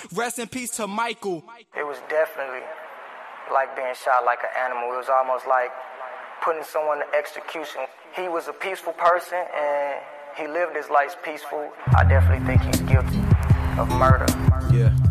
Rest in peace to Michael. It was definitely like being shot like an animal. It was almost like putting someone to execution. He was a peaceful person and he lived his life peaceful. I definitely think he's guilty of murder. Yeah.